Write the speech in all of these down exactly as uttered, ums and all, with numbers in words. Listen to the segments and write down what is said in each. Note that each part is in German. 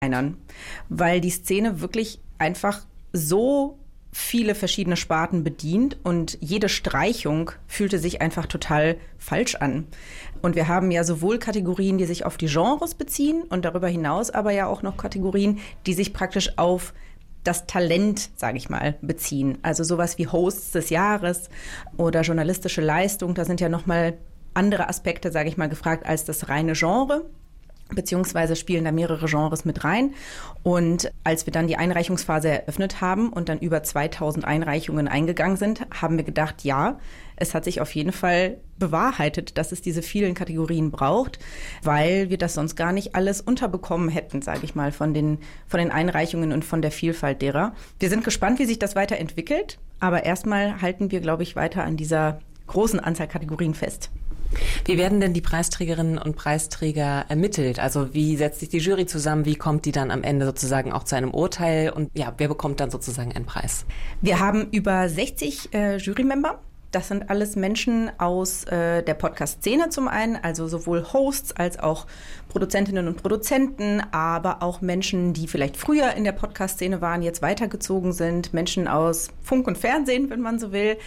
weil die Szene wirklich einfach so viele verschiedene Sparten bedient und jede Streichung fühlte sich einfach total falsch an. Und wir haben ja sowohl Kategorien, die sich auf die Genres beziehen und darüber hinaus aber ja auch noch Kategorien, die sich praktisch auf das Talent, sage ich mal, beziehen. Also sowas wie Hosts des Jahres oder journalistische Leistung, da sind ja nochmal andere Aspekte, sage ich mal, gefragt als das reine Genre. Beziehungsweise spielen da mehrere Genres mit rein. Und als wir dann die Einreichungsphase eröffnet haben und dann über zweitausend Einreichungen eingegangen sind, haben wir gedacht, ja, es hat sich auf jeden Fall bewahrheitet, dass es diese vielen Kategorien braucht, weil wir das sonst gar nicht alles unterbekommen hätten, sage ich mal, von den, von den Einreichungen und von der Vielfalt derer. Wir sind gespannt, wie sich das weiterentwickelt, aber erstmal halten wir, glaube ich, weiter an dieser großen Anzahl Kategorien fest. Wie werden denn die Preisträgerinnen und Preisträger ermittelt? Also wie setzt sich die Jury zusammen? Wie kommt die dann am Ende sozusagen auch zu einem Urteil? Und ja, wer bekommt dann sozusagen einen Preis? Wir haben über sechzig äh, Jurymember. Das sind alles Menschen aus äh, der Podcast-Szene zum einen, also sowohl Hosts als auch Produzentinnen und Produzenten, aber auch Menschen, die vielleicht früher in der Podcast-Szene waren, jetzt weitergezogen sind, Menschen aus Funk und Fernsehen, wenn man so will.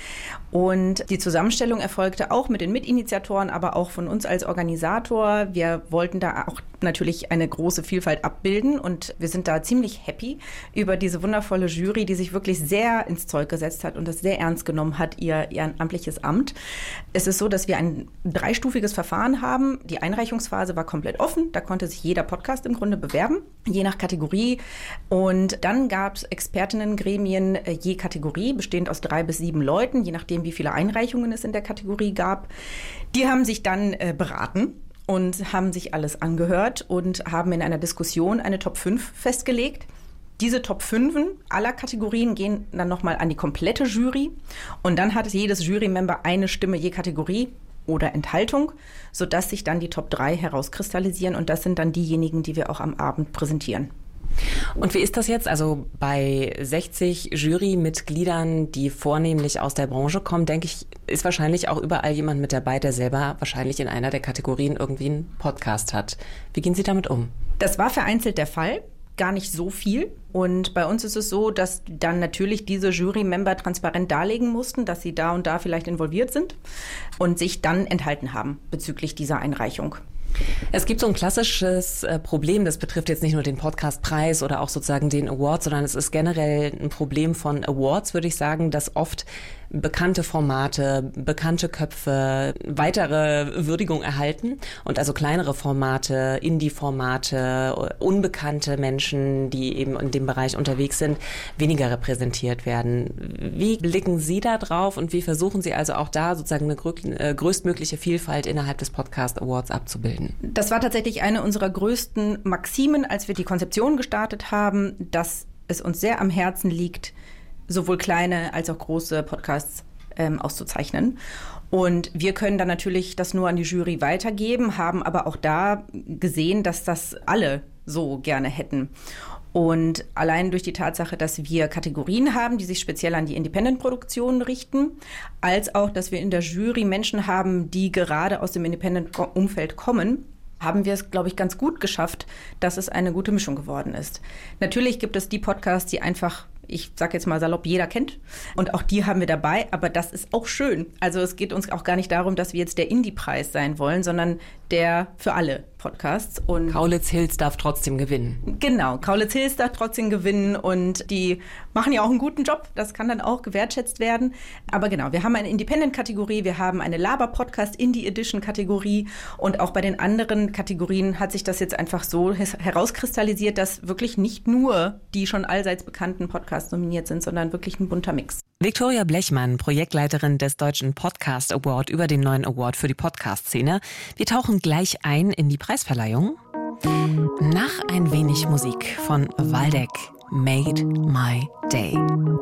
Und die Zusammenstellung erfolgte auch mit den Mitinitiatoren, aber auch von uns als Organisator. Wir wollten da auch natürlich eine große Vielfalt abbilden und wir sind da ziemlich happy über diese wundervolle Jury, die sich wirklich sehr ins Zeug gesetzt hat und das sehr ernst genommen hat, ihr, ihr amtliches Amt. Es ist so, dass wir ein dreistufiges Verfahren haben. Die Einreichungsphase war komplett offen. Da konnte sich jeder Podcast im Grunde bewerben, je nach Kategorie. Und dann gab es Expertinnengremien je Kategorie, bestehend aus drei bis sieben Leuten, je nachdem, wie viele Einreichungen es in der Kategorie gab. Die haben sich dann äh, beraten und haben sich alles angehört und haben in einer Diskussion eine Top fünf festgelegt. Diese Top fünf aller Kategorien gehen dann nochmal an die komplette Jury und dann hat jedes Jurymember eine Stimme je Kategorie oder Enthaltung, sodass sich dann die Top drei herauskristallisieren und das sind dann diejenigen, die wir auch am Abend präsentieren. Und wie ist das jetzt? Also bei sechzig Jurymitgliedern, die vornehmlich aus der Branche kommen, denke ich, ist wahrscheinlich auch überall jemand mit dabei, der selber wahrscheinlich in einer der Kategorien irgendwie einen Podcast hat. Wie gehen Sie damit um? Das war vereinzelt der Fall. Gar nicht so viel. Und bei uns ist es so, dass dann natürlich diese Jury-Member transparent darlegen mussten, dass sie da und da vielleicht involviert sind und sich dann enthalten haben bezüglich dieser Einreichung. Es gibt so ein klassisches äh, Problem, das betrifft jetzt nicht nur den Podcastpreis oder auch sozusagen den Award, sondern es ist generell ein Problem von Awards, würde ich sagen, dass oft bekannte Formate, bekannte Köpfe weitere Würdigung erhalten und also kleinere Formate, Indie-Formate, unbekannte Menschen, die eben in dem Bereich unterwegs sind, weniger repräsentiert werden. Wie blicken Sie da drauf und wie versuchen Sie also auch da sozusagen eine grö- größtmögliche Vielfalt innerhalb des Podcast Awards abzubilden? Das war tatsächlich eine unserer größten Maximen, als wir die Konzeption gestartet haben, dass es uns sehr am Herzen liegt, sowohl kleine als auch große Podcasts ähm, auszuzeichnen. Und wir können dann natürlich das nur an die Jury weitergeben, haben aber auch da gesehen, dass das alle so gerne hätten. Und allein durch die Tatsache, dass wir Kategorien haben, die sich speziell an die Independent-Produktionen richten, als auch, dass wir in der Jury Menschen haben, die gerade aus dem Independent-Umfeld kommen, haben wir es, glaube ich, ganz gut geschafft, dass es eine gute Mischung geworden ist. Natürlich gibt es die Podcasts, die einfach, ich sage jetzt mal salopp, jeder kennt. Und auch die haben wir dabei, aber das ist auch schön. Also es geht uns auch gar nicht darum, dass wir jetzt der Indie-Preis sein wollen, sondern der für alle Podcasts. Und Kaulitz Hills darf trotzdem gewinnen. Genau, Kaulitz Hills darf trotzdem gewinnen und die machen ja auch einen guten Job. Das kann dann auch gewertschätzt werden. Aber genau, wir haben eine Independent-Kategorie, wir haben eine Laber-Podcast-Indie-Edition-Kategorie und auch bei den anderen Kategorien hat sich das jetzt einfach so herauskristallisiert, dass wirklich nicht nur die schon allseits bekannten Podcasts nominiert sind, sondern wirklich ein bunter Mix. Viktoria Blechmann, Projektleiterin des Deutschen Podcast Award über den neuen Award für die Podcast-Szene. Wir tauchen gleich ein in die Preisverleihung. Nach ein wenig Musik von Waldeck, Made My Day.